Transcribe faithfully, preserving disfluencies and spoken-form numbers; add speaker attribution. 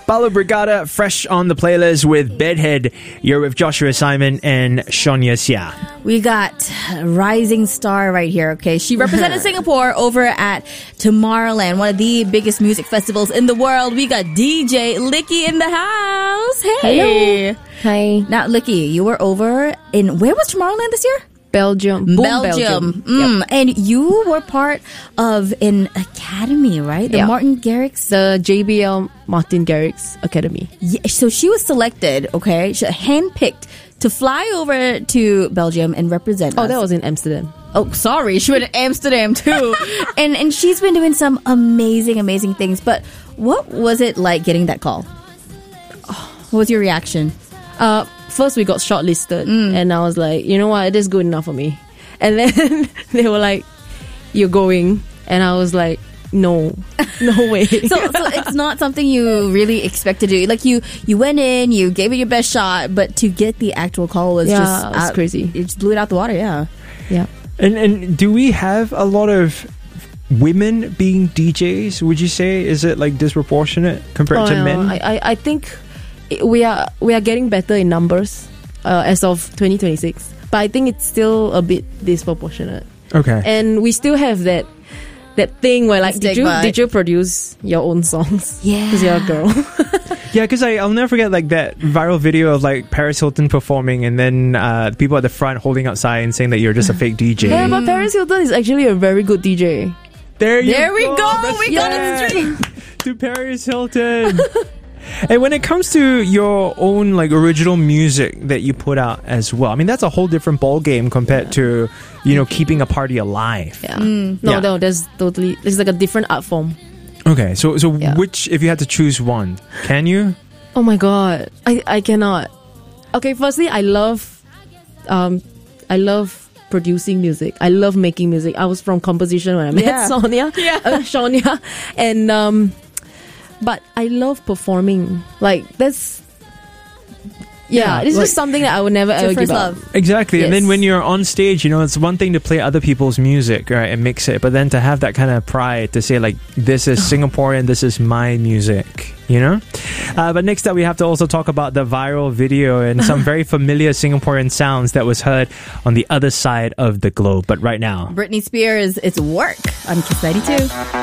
Speaker 1: Balo Brigada, fresh on the playlist with Bedhead. You're with Joshua Simon and Sonia Sia.
Speaker 2: We got rising star right here, okay? She represented Singapore over at Tomorrowland, one of the biggest music festivals in the world. We got D J Licky in the house. Hey.
Speaker 3: Hello. Hi.
Speaker 2: Now, Licky, you were over in, where was Tomorrowland this year?
Speaker 3: Belgium. Boom,
Speaker 2: Belgium.
Speaker 3: Belgium.
Speaker 2: Mm.
Speaker 3: Yep.
Speaker 2: And you were part of an academy, right? The
Speaker 3: Yeah.
Speaker 2: Martin Garrix.
Speaker 3: The J B L Martin Garrix Academy.
Speaker 2: Yeah, so she was selected, okay? She handpicked to fly over to Belgium and represent
Speaker 3: Oh,
Speaker 2: us.
Speaker 3: that was in Amsterdam.
Speaker 2: Oh, sorry. She went to Amsterdam too. and and she's been doing some amazing, amazing things. But what was it like getting that call? What was your reaction?
Speaker 3: Uh, first, we got shortlisted,
Speaker 2: Mm.
Speaker 3: and I was like, you know what, it is good enough for me. And then they were like, you're going. And I was like, no, no way.
Speaker 2: So, so it's not something you really expect to do. Like you, you went in, you gave it your best shot, but to get the actual call was
Speaker 3: Yeah,
Speaker 2: just
Speaker 3: it was
Speaker 2: out-
Speaker 3: crazy.
Speaker 2: It just blew it out the water. Yeah.
Speaker 3: Yeah.
Speaker 1: And and do we have a lot of women being D Js? Would you say, is it like disproportionate compared
Speaker 3: Oh,
Speaker 1: to
Speaker 3: no,
Speaker 1: men?
Speaker 3: I, I, I think we are we are getting better in numbers uh, as of twenty twenty-six. But I think it's still a bit disproportionate.
Speaker 1: okay.
Speaker 3: And we still have that that thing where like, did you
Speaker 2: Stigma.
Speaker 3: did you produce your own songs?
Speaker 2: Yeah.
Speaker 3: Because you're a girl.
Speaker 1: Yeah, because I'll never forget like that viral video of like Paris Hilton performing, and then uh, people at the front holding up signs saying that you're just a fake D J.
Speaker 3: Yeah, but Paris Hilton is actually a very good D J.
Speaker 1: There you
Speaker 2: There we go.
Speaker 1: That's
Speaker 2: We got it
Speaker 1: right.
Speaker 2: straight.
Speaker 1: To Paris Hilton. And when it comes to your own like original music that you put out as well, I mean that's a whole different ball game compared to, you know, keeping a party alive.
Speaker 3: Yeah. No,
Speaker 1: Yeah.
Speaker 3: no, there's totally it's like a different art form.
Speaker 1: Okay, so so
Speaker 3: Yeah.
Speaker 1: which, if you had to choose one, can you?
Speaker 3: Oh my god, I I cannot. Okay, firstly, I love, um, I love producing music. I love making music. I was from composition when I met
Speaker 2: Yeah.
Speaker 3: Sonia,
Speaker 2: Yeah.
Speaker 3: uh, Sonia, and um, but I love performing. Like that's. Yeah,
Speaker 1: Yeah,
Speaker 3: it's
Speaker 1: like-
Speaker 3: just something that I would never
Speaker 2: It's your
Speaker 3: ever
Speaker 2: first
Speaker 3: give
Speaker 2: love.
Speaker 3: up.
Speaker 1: Exactly. And then
Speaker 3: Yes.
Speaker 1: when you're on stage, you know, it's one thing to play other people's music, right, and mix it, but then to have that kind of pride to say, like, this is Singaporean, this is my music, you know? Uh, but next up, we have to also talk about the viral video and some very familiar Singaporean sounds that was heard on the other side of the globe. But right now,
Speaker 2: Britney Spears, it's Work on Kiss ninety-two.